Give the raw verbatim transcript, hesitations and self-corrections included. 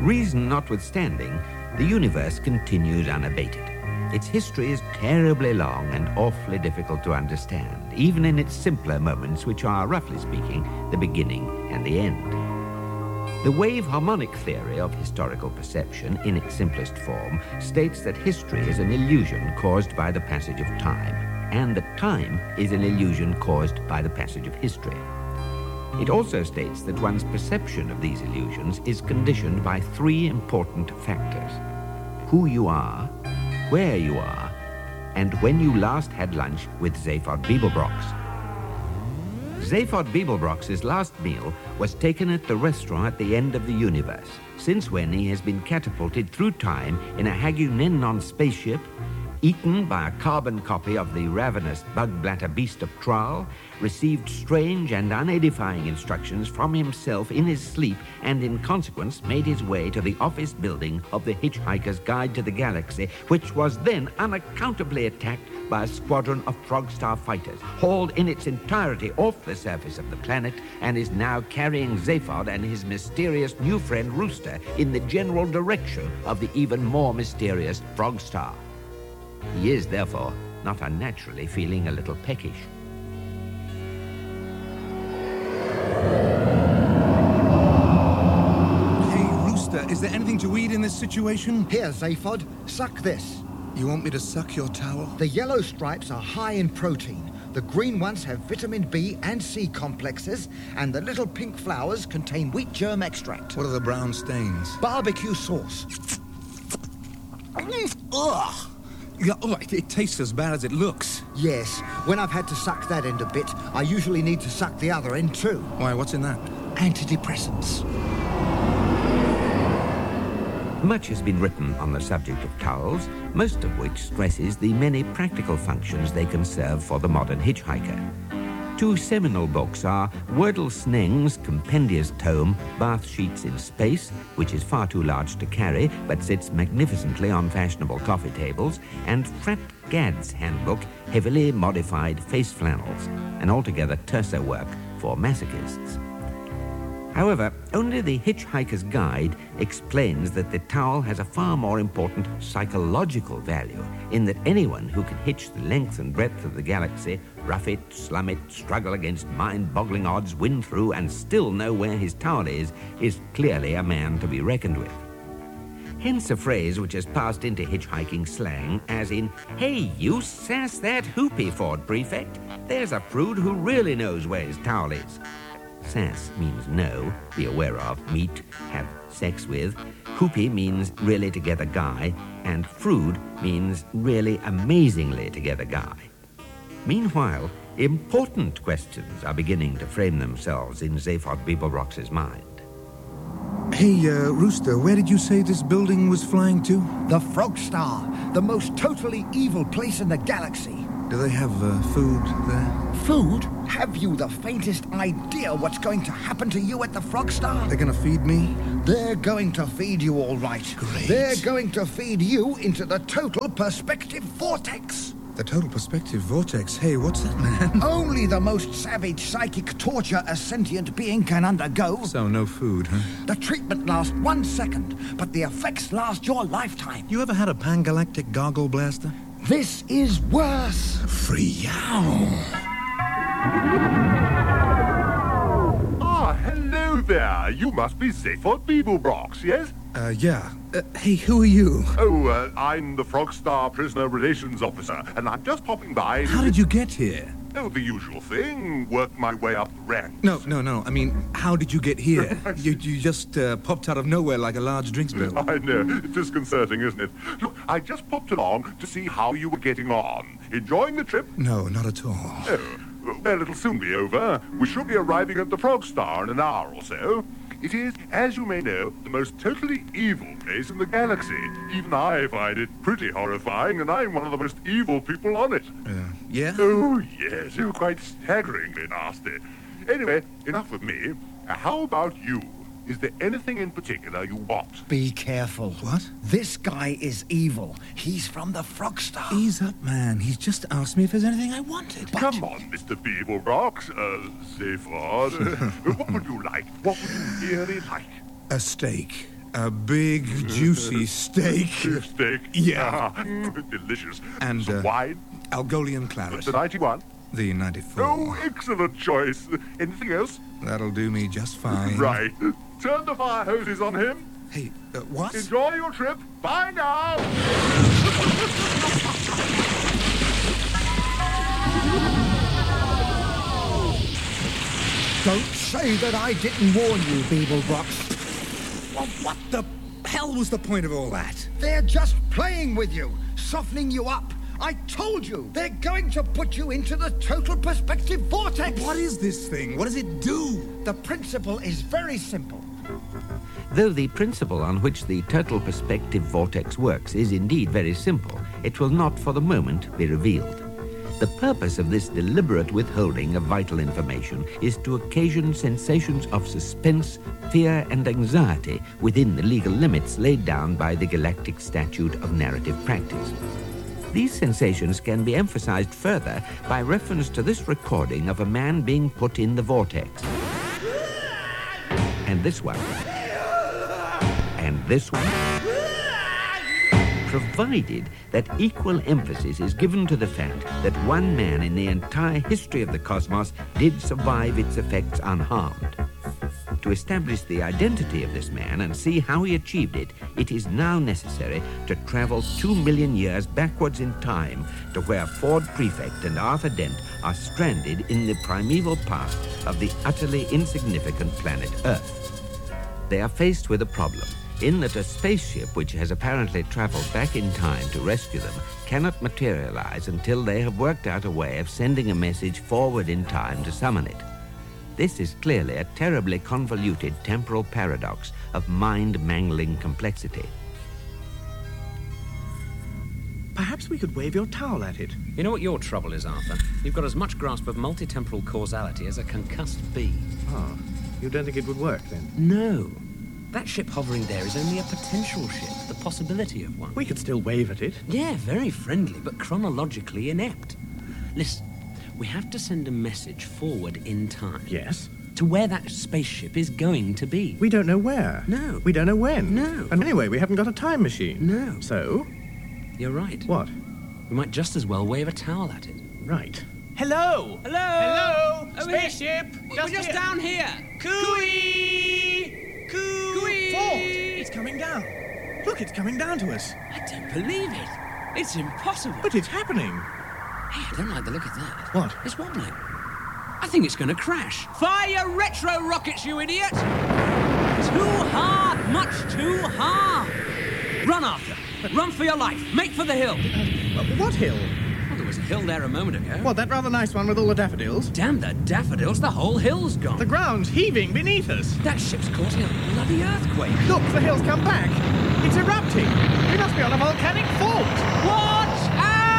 Reason notwithstanding, the universe continues unabated. Its history is terribly long and awfully difficult to understand, even in its simpler moments, which are, roughly speaking, the beginning and the end. The wave harmonic theory of historical perception, in its simplest form, states that history is an illusion caused by the passage of time, and that time is an illusion caused by the passage of history. It also states that one's perception of these illusions is conditioned by three important factors: who you are, where you are, and when you last had lunch with Zaphod Beeblebrox. Zaphod Beeblebrox's last meal was taken at the restaurant at the end of the universe, since when he has been catapulted through time in a Hagunenon spaceship, eaten by a carbon copy of the ravenous bug-blatter beast of Tral, received strange and unedifying instructions from himself in his sleep, and in consequence made his way to the office building of the Hitchhiker's Guide to the Galaxy, which was then unaccountably attacked by a squadron of Frogstar fighters, hauled in its entirety off the surface of the planet, and is now carrying Zaphod and his mysterious new friend Rooster in the general direction of the even more mysterious Frogstar. He is, therefore, not unnaturally feeling a little peckish. Hey, Rooster, is there anything to eat in this situation? Here, Zaphod, suck this. You want me to suck your towel? The yellow stripes are high in protein. The green ones have vitamin B and C complexes, and the little pink flowers contain wheat germ extract. What are the brown stains? Barbecue sauce. Ugh! Yeah, all right, it tastes as bad as it looks. Yes, when I've had to suck that end a bit, I usually need to suck the other end too. Why, what's in that? Antidepressants. Much has been written on the subject of towels, most of which stresses the many practical functions they can serve for the modern hitchhiker. Two seminal books are Wordle Sneng's compendious tome, Bath Sheets in Space, which is far too large to carry, but sits magnificently on fashionable coffee tables, and Frat Gad's handbook, Heavily Modified Face Flannels, an altogether terser work for masochists. However, only the Hitchhiker's Guide explains that the towel has a far more important psychological value, in that anyone who can hitch the length and breadth of the galaxy, rough it, slum it, struggle against mind-boggling odds, win through, and still know where his towel is, is clearly a man to be reckoned with. Hence a phrase which has passed into hitchhiking slang, as in, "Hey, you sass that hoopy, Ford Prefect. There's a prude who really knows where his towel is." Sass means know, be aware of, meet, have sex with. Hoopy means really together guy, and frood means really amazingly together guy. Meanwhile, important questions are beginning to frame themselves in Zaphod Beeblebrox's mind. Hey, uh, Rooster, where did you say this building was flying to? The Frogstar, the most totally evil place in the galaxy. Do they have uh, food there? Food? Have you the faintest idea what's going to happen to you at the Frogstar? They're gonna feed me? They're going to feed you all right. Great. They're going to feed you into the total perspective vortex. The total perspective vortex? Hey, what's that, man? Only the most savage psychic torture a sentient being can undergo. So no food, huh? The treatment lasts one second, but the effects last your lifetime. You ever had a pan-galactic goggle blaster? This is worse. Free-yow. Ah, hello there. You must be Zaphod Beeblebrox, yes? Uh, yeah. Uh, hey, who are you? Oh, uh, I'm the Frogstar Prisoner Relations Officer, and I'm just popping by... How did you get here? Oh, the usual thing. Work my way up the ranks. No, no, no. I mean, how did you get here? you you just uh, popped out of nowhere like a large drinks bill. I know. Disconcerting, isn't it? Look, I just popped along to see how you were getting on. Enjoying the trip? No, not at all. Oh, well, it'll soon be over. We should be arriving at the Frogstar in an hour or so. It is, as you may know, the most totally evil place in the galaxy. Even I find it pretty horrifying, and I'm one of the most evil people on it. Uh, yeah? Oh, yes, you're quite staggeringly nasty. Anyway, enough of me. Uh, how about you? Is there anything in particular you want? Be careful. What? This guy is evil. He's from the Frogstar. Ease up, man. He's just asked me if there's anything I wanted. Come on, Mister Beeblebrox. Uh, Zaphod. What would you like? What would you really like? A steak. A big, juicy steak. Steak. Yeah. Ah, delicious. And, Some uh, wine. Algolian claret. The ninety-one. The ninety-four. Oh, excellent choice. Anything else? That'll do me just fine. Right. Turn the fire hoses on him. Hey, uh, what? Enjoy your trip. Bye now. Don't say that I didn't warn you, Beeblebrox. Well, what the hell was the point of all that? They're just playing with you, softening you up. I told you, they're going to put you into the total perspective vortex. What is this thing? What does it do? The principle is very simple. Though the principle on which the total perspective vortex works is indeed very simple, it will not for the moment be revealed. The purpose of this deliberate withholding of vital information is to occasion sensations of suspense, fear, and anxiety within the legal limits laid down by the Galactic Statute of Narrative Practice. These sensations can be emphasized further by reference to this recording of a man being put in the vortex. And this one. And this one. Provided that equal emphasis is given to the fact that one man in the entire history of the cosmos did survive its effects unharmed. To establish the identity of this man and see how he achieved it, it is now necessary to travel two million years backwards in time to where Ford Prefect and Arthur Dent are stranded in the primeval past of the utterly insignificant planet Earth. They are faced with a problem, in that a spaceship which has apparently traveled back in time to rescue them cannot materialize until they have worked out a way of sending a message forward in time to summon it. This is clearly a terribly convoluted temporal paradox of mind-mangling complexity. Perhaps we could wave your towel at it. You know what your trouble is, Arthur? You've got as much grasp of multitemporal causality as a concussed bee. Ah, you don't think it would work, then? No. That ship hovering there is only a potential ship, the possibility of one. We could still wave at it. Yeah, very friendly, but chronologically inept. Listen, we have to send a message forward in time. Yes? To where that spaceship is going to be. We don't know where. No. We don't know when. No. And anyway, we haven't got a time machine. No. So? You're right. What? We might just as well wave a towel at it. Right. Hello! Hello! Hello! Over here. Spaceship! We're just here. down here. Cooey! Coo! Cooey! Ford! It's coming down. Look, it's coming down to us. I don't believe it. It's impossible. But it's happening. Hey, I don't like the look of that. What? It's wobbling. I think it's going to crash. Fire your retro rockets, you idiot! Too hard, much too hard. Run, Arthur. Run for your life. Make for the hill. Uh, what hill? Well, there was a hill there a moment ago. What, that rather nice one with all the daffodils? Damn the daffodils. The whole hill's gone. The ground's heaving beneath us. That ship's caught in a bloody earthquake. Look, the hill's come back. It's erupting. We must be on a volcanic fault. What?